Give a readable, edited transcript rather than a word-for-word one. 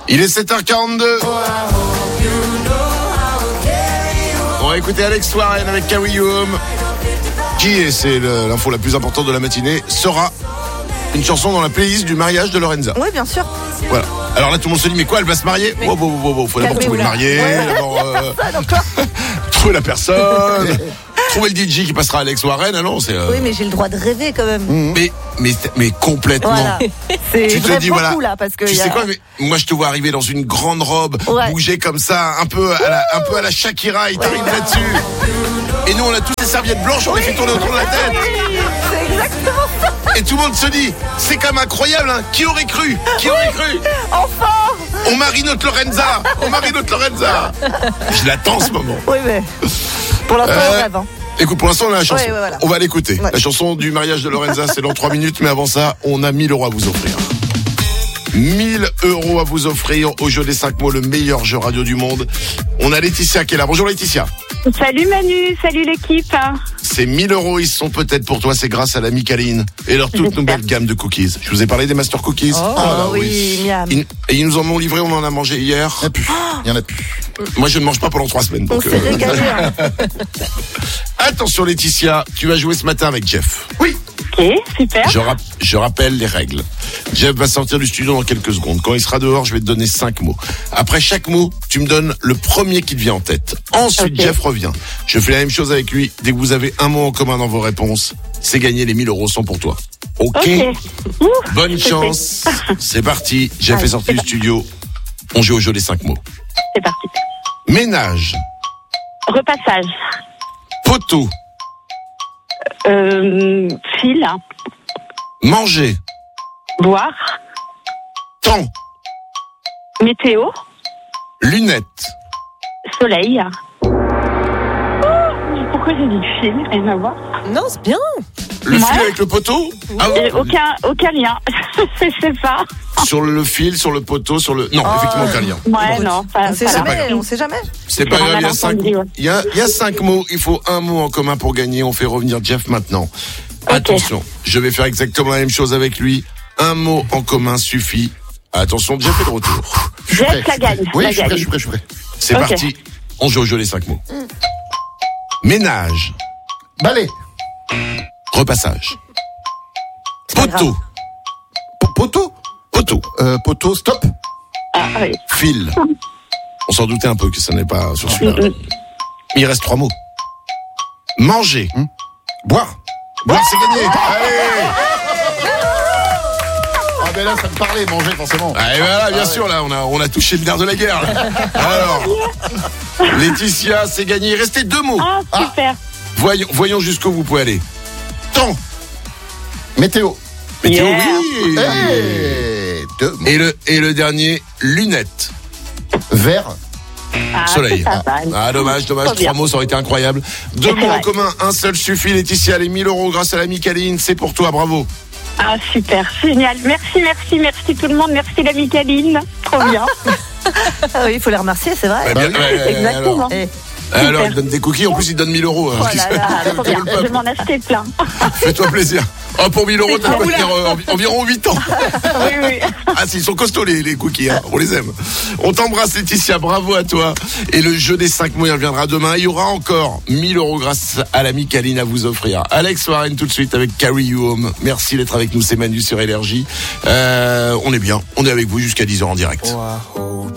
Il est 7h42. On va écouter Alex Warren avec Carry You Home. Qui est, c'est l'info la plus importante de la matinée, sera une chanson dans la playlist du mariage de Lorenza. Oui, bien sûr. Voilà. Alors là, tout le monde se dit, mais quoi, elle va se marier? Mais... Faut d'abord trouver le marié, d'abord trouver la personne, trouver le DJ qui passera Alex Warren. Ah non, c'est. Oui, mais j'ai le droit de rêver quand même. Mais complètement. Voilà. C'est tu te dis voilà. Là, parce que tu sais quoi, mais moi je te vois arriver dans une grande robe, bouger comme ça, un peu à la Shakira, il t'arrive là-dessus. Et nous on a tous ces serviettes blanches, on les fait tourner autour de la tête. C'est exactement ça. Et tout le monde se dit, c'est quand même incroyable, hein. Qui aurait cru? Enfin. On marie notre Lorenza. Je l'attends en ce moment. Oui, mais pour l'instant on rêve. Écoute, pour l'instant, on a la chanson. Ouais, voilà. On va l'écouter. Ouais. La chanson du mariage de Lorenza, c'est dans 3 minutes. Mais avant ça, on a 1000 € à vous offrir. 1000 € à vous offrir au jeu des 5 mots, le meilleur jeu radio du monde. On a Laetitia qui est là. Bonjour Laetitia. Salut Manu, salut l'équipe. Ces 1000 €, ils sont peut-être pour toi. C'est grâce à la Micaline et leur toute nouvelle gamme de cookies. Je vous ai parlé des Master Cookies. Oui, miam. Et ils nous en ont livré, on en a mangé hier. Il y en a plus. Moi, je ne mange pas pendant 3 semaines. On s'est régalé. Attention Laetitia, tu vas jouer ce matin avec Jeff. Oui. Ok, super. Je rappelle les règles. Jeff va sortir du studio dans quelques secondes. Quand il sera dehors, je vais te donner 5 mots. Après chaque mot, tu me donnes le premier qui te vient en tête. Ensuite, Jeff revient. Je fais la même chose avec lui. Dès que vous avez un mot en commun dans vos réponses, c'est gagné, les 1000 € sont pour toi. Ok. Bonne chance. C'est parti. Jeff est sorti du studio. On joue au jeu des 5 mots. C'est parti. Ménage. Repassage. Poteau. Fil. Manger. Boire. Temps. Météo. Lunettes. Soleil. Pourquoi j'ai dit fil? Rien à voir. Non, c'est bien. Le fil avec le poteau? Ah oui. Aucun lien. Je sais pas. Sur le fil, sur le poteau, sur le... Non, effectivement, aucun lien. Ouais, non. On sait jamais. C'est pas grave, il y a 5 mots. Il faut un mot en commun pour gagner. On fait revenir Jeff maintenant. Attention, je vais faire exactement la même chose avec lui. Un mot en commun suffit. Attention, Jeff est de retour. Jeff, ça gagne. Oui, je suis prêt. C'est parti. On joue au jeu les 5 mots. Ménage. Balai. Repassage. Poteau. Poteau. Poteau, stop. Ah, oui. Fil. On s'en doutait un peu que ça n'est pas sur celui-là. Il reste 3 mots. Manger. Boire. Boire, c'est gagné. Allez. Ah ben là, ça me parlait, manger forcément. Et voilà, bien sûr, là, on a touché le nerf de la guerre. Là. Alors, Laetitia, c'est gagné. Il restait 2 mots. Ah, super. Voyons jusqu'où vous pouvez aller. Temps. Météo. Météo, Yeah. oui. Deux mots. Et le dernier, lunettes. Vert. Soleil. C'est pas mal. Dommage. 3 mots, ça aurait été incroyable. 2 mots en commun, un seul suffit. Laetitia, les 1000 € grâce à la Micaline, c'est pour toi, bravo. Ah, super, génial. Merci tout le monde. Merci la Micaline. Trop bien. Ah oui, il faut les remercier, c'est vrai. Exactement. Alors, il donne des cookies, en plus il donne 1000 €. Oh là là, Trop bien. Je vais m'en acheter plein. Fais-toi plaisir. Oh, pour 1000 €, t'as quoi tenir environ 8 ans. Oui. Ah, ils sont costauds les cookies, hein. On les aime. On t'embrasse Laetitia, bravo à toi. Et le jeu des 5 mots, il reviendra demain. Il y aura encore 1000 € grâce à la Micaline à vous offrir. Alex Warren tout de suite avec Carry You Home. Merci d'être avec nous, c'est Manu sur Énergie. On est bien, on est avec vous jusqu'à 10h en direct.